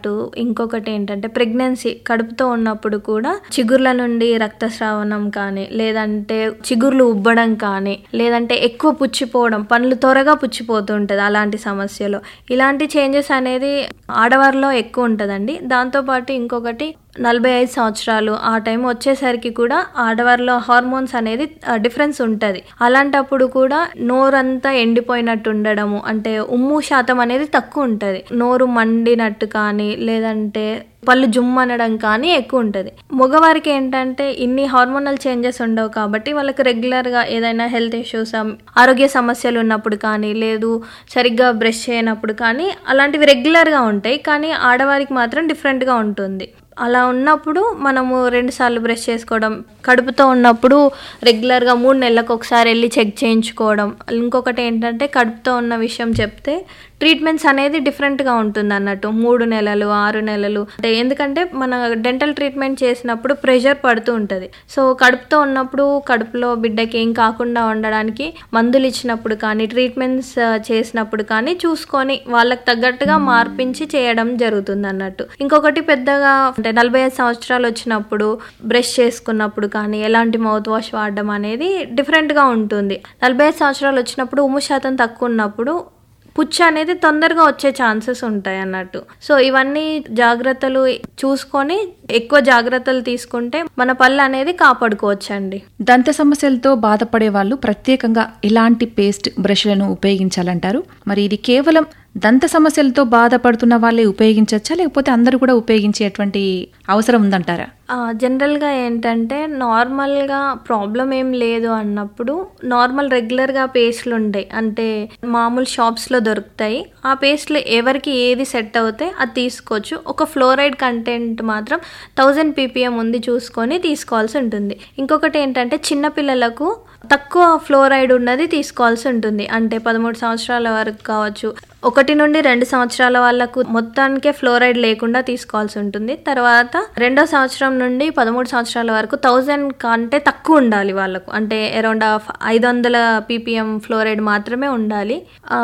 ఇంకొకటి ఏంటంటే ప్రెగ్నెన్సీ కడుపుతో ఉన్నప్పుడు కూడా చిగుర్ల నుండి రక్తస్రావణం కానీ, లేదంటే చిగుర్లు ఉబ్బడం కానీ, లేదంటే ఎక్కువ పుచ్చిపోవడం, పండ్లు త్వరగా పుచ్చిపోతుంటది అలాంటి సమస్యలో. ఇలాంటి చేంజెస్ అనేది ఆడవారిలో ఎక్కువ ఉంటుందండి. దాంతోపాటు ఇంకొకటి 45 సంవత్సరాలు ఆ టైం వచ్చేసరికి కూడా ఆడవారిలో హార్మోన్స్ అనేది డిఫరెన్స్ ఉంటుంది. అలాంటప్పుడు కూడా నోరంతా ఎండిపోయినట్టు ఉండడము, అంటే ఉమ్ము శాతం అనేది తక్కువ ఉంటుంది. నోరు మండినట్టు కానీ, లేదంటే పళ్ళు జుమ్మనడం కానీ ఎక్కువ ఉంటుంది. మగవారికి ఏంటంటే ఇన్ని హార్మోనల్ చేంజెస్ ఉండవు కాబట్టి వాళ్ళకి రెగ్యులర్గా ఏదైనా హెల్త్ ఇష్యూస్, ఆరోగ్య సమస్యలు ఉన్నప్పుడు కానీ, లేదు సరిగ్గా బ్రష్ చేయనప్పుడు కానీ అలాంటివి రెగ్యులర్గా ఉంటాయి. కానీ ఆడవారికి మాత్రం డిఫరెంట్గా ఉంటుంది. అలా ఉన్నప్పుడు మనము 2 సార్లు బ్రష్ చేసుకోవడం, కడుపుతో ఉన్నప్పుడు రెగ్యులర్గా 3 నెలలకు ఒకసారి వెళ్ళి చెక్ చేయించుకోవడం. ఇంకొకటి ఏంటంటే కడుపుతో ఉన్న విషయం చెప్తే ట్రీట్మెంట్స్ అనేది డిఫరెంట్గా ఉంటుంది అన్నట్టు. 3 నెలలు 6 నెలలు అంటే ఎందుకంటే మన డెంటల్ ట్రీట్మెంట్ చేసినప్పుడు ప్రెషర్ పడుతూ ఉంటుంది. సో కడుపుతో ఉన్నప్పుడు కడుపులో బిడ్డకి ఏం కాకుండా ఉండడానికి మందులు ఇచ్చినప్పుడు కానీ, ట్రీట్మెంట్స్ చేసినప్పుడు కానీ చూసుకొని వాళ్ళకి తగ్గట్టుగా మార్పించి చేయడం జరుగుతుంది అన్నట్టు. ఇంకొకటి పెద్దగా అంటే 45 సంవత్సరాలు వచ్చినప్పుడు బ్రష్ చేసుకున్నప్పుడు కానీ ఎలాంటి మౌత్ వాష్ వాడడం అనేది డిఫరెంట్గా ఉంటుంది. 45 సంవత్సరాలు వచ్చినప్పుడు ఉమ్ము శాతం తక్కువ ఉన్నప్పుడు పుచ్చు అనేది తొందరగా వచ్చే ఛాన్సెస్ ఉంటాయి అన్నట్టు. సో ఇవన్నీ జాగ్రత్తలు చూసుకొని ఎక్కువ జాగ్రత్తలు తీసుకుంటే మన పళ్ళు అనేది కాపాడుకోవచ్చండి. దంత సమస్యలతో బాధపడే వాళ్ళు ప్రత్యేకంగా ఇలాంటి పేస్ట్ బ్రష్లను ఉపయోగించాలంటారు. మరి ఇది కేవలం దంత సమస్యలతో బాధపడుతున్న వాళ్ళే ఉపయోగించవచ్చా, లేకపోతే అందరూ కూడా ఉపయోగించేటువంటి అవసరం ఉందంటారా? జనరల్గా ఏంటంటే నార్మల్గా ప్రాబ్లం ఏం లేదు అన్నప్పుడు నార్మల్ రెగ్యులర్గా పేస్ట్లు ఉంటాయి, అంటే మామూలు షాప్స్లో దొరుకుతాయి. ఆ పేస్ట్లు ఎవరికి ఏది సెట్ అవుతే అది తీసుకోవచ్చు. ఒక ఫ్లోరైడ్ కంటెంట్ మాత్రం 1000 ppm ఉంది చూసుకొని తీసుకోవాల్సి ఉంటుంది. ఇంకొకటి ఏంటంటే చిన్నపిల్లలకు తక్కువ ఫ్లోరైడ్ ఉన్నది తీసుకోవాల్సి ఉంటుంది. అంటే 13 సంవత్సరాల వరకు కావచ్చు, 1 నుండి 2 సంవత్సరాల వాళ్ళకు మొత్తానికే ఫ్లోరైడ్ లేకుండా తీసుకోవాల్సి ఉంటుంది. తర్వాత 2వ సంవత్సరం నుండి 13 సంవత్సరాల వరకు 1000 కంటే తక్కువ ఉండాలి వాళ్ళకు, అంటే అరౌండ్ 500 ppm ఫ్లోరైడ్ మాత్రమే ఉండాలి.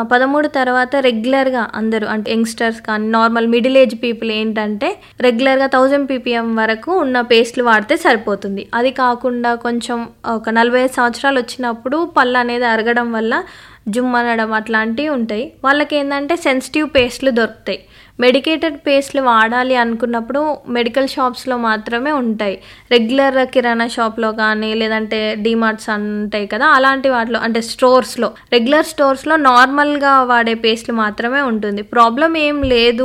13 తర్వాత రెగ్యులర్గా అందరూ అంటే యంగ్స్టర్స్ కానీ నార్మల్ మిడిల్ ఏజ్ పీపుల్ ఏంటంటే రెగ్యులర్గా 1000 ppm వరకు ఉన్న పేస్ట్లు వాడితే సరిపోతుంది. అది కాకుండా కొంచెం ఒక 45 సంవత్సరాలు వచ్చినప్పుడు పళ్ళు అనేది అరగడం వల్ల జుమ్ అనడం అట్లాంటివి ఉంటాయి. వాళ్ళకి ఏంటంటే సెన్సిటివ్ పేస్ట్లు దొరుకుతాయి. మెడికేటెడ్ పేస్ట్లు వాడాలి అనుకున్నప్పుడు మెడికల్ షాప్స్లో మాత్రమే ఉంటాయి. రెగ్యులర్ కిరాణా షాప్లో కానీ, లేదంటే డిమార్ట్స్ ఉంటాయి కదా, అలాంటి వాటిలో అంటే స్టోర్స్లో, రెగ్యులర్ స్టోర్స్లో నార్మల్గా వాడే పేస్ట్లు మాత్రమే ఉంటుంది. ప్రాబ్లం ఏం లేదు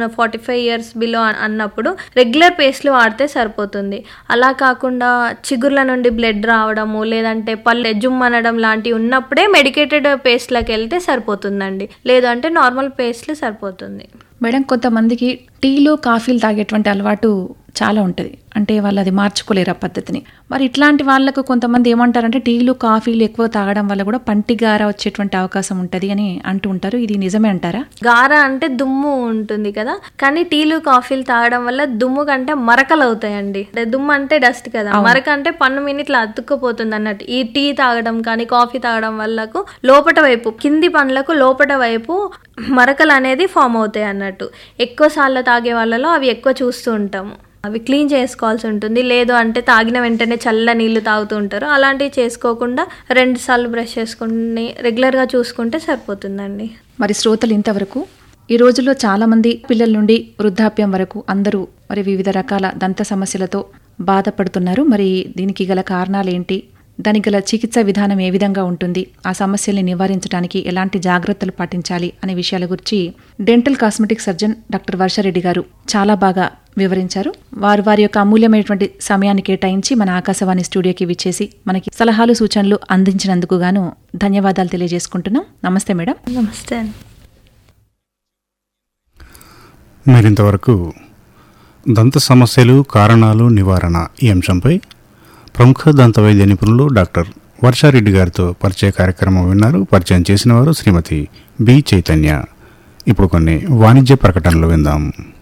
45 years బిలో అన్నప్పుడు రెగ్యులర్ పేస్ట్లు వాడితే సరిపోతుంది. అలా కాకుండా చిగుర్ల నుండి బ్లడ్ రావడము, లేదంటే పళ్ళు జుమ్ అనడం లాంటివి ఉన్నప్పుడే మెడికేటెడ్ పేస్ట్లకు వెళ్తే సరిపోతుందండి. లేదు అంటే నార్మల్ పేస్ట్లు సరిపోతుంది. మేడం, కొంతమందికి టీలో కాఫీలు తాగేటువంటి అలవాటు చాలా ఉంటుంది, అంటే వాళ్ళు అది మార్చుకోలేరు ఆ పద్ధతిని. మరి ఇట్లాంటి వాళ్ళకు కొంతమంది ఏమంటారంటే టీలు కాఫీలు ఎక్కువ తాగడం వల్ల కూడా పంటి గార వచ్చేటువంటి అవకాశం ఉంటుంది అని అంటూ ఉంటారు. ఇది నిజమే అంటారా? గార అంటే దుమ్ము ఉంటుంది కదా, కానీ టీలు కాఫీలు తాగడం వల్ల దుమ్ము కంటే మరకలు అవుతాయండి. దుమ్ము అంటే డస్ట్ కదా, మరక అంటే పన్ను మీద ఇట్లా అతుక్కుపోతుంది అన్నట్టు. ఈ టీ తాగడం కానీ కాఫీ తాగడం వల్లకు లోపట వైపు కింది పండ్లకు లోపట వైపు మరకలు అనేది ఫామ్ అవుతాయి అన్నట్టు. ఎక్కువ సార్లు తాగే వాళ్ళలో అవి ఎక్కువ చూస్తూ ఉంటాము. అవి క్లీన్ చేసుకోవాల్సి ఉంటుంది. లేదు అంటే తాగిన వెంటనే చల్ల నీళ్లు తాగుతూ ఉంటారు. అలాంటివి చేసుకోకుండా 2 సార్లు బ్రష్ చేసుకుని రెగ్యులర్గా చూసుకుంటే సరిపోతుందండి. మరి శ్రోతలు ఇంతవరకు ఈ రోజుల్లో చాలా మంది పిల్లల నుండి వృద్ధాప్యం వరకు అందరూ మరి వివిధ రకాల దంత సమస్యలతో బాధపడుతున్నారు. మరి దీనికి గల కారణాలు ఏంటి, దానికి గల చికిత్స విధానం ఏ విధంగా ఉంటుంది, ఆ సమస్యల్ని నివారించడానికి ఎలాంటి జాగ్రత్తలు పాటించాలి అనే విషయాల గురించి dental cosmetic surgeon doctor Varsha Reddy గారు చాలా బాగా వివరించారు. వారి యొక్క అమూల్యమైనటువంటి సమయాన్ని కేటాయించి మన ఆకాశవాణి స్టూడియోకి విచ్చేసి మనకి సలహాలు సూచనలు అందించినందుకు గాను ధన్యవాదాలు తెలియజేసుకుంటున్నాం. నమస్తే మేడం. నమస్తే. మీరింతవరకు దంత సమస్యలు, కారణాలు, నివారణ ఈ అంశంపై ప్రముఖ దంత వైద్య నిపుణులు డాక్టర్ వర్షారెడ్డి గారితో పరిచయ కార్యక్రమం విన్నారు. పరిచయం చేసిన వారు శ్రీమతి బి చైతన్య. ఇప్పుడు కొన్ని వాణిజ్య ప్రకటనలు విందాం.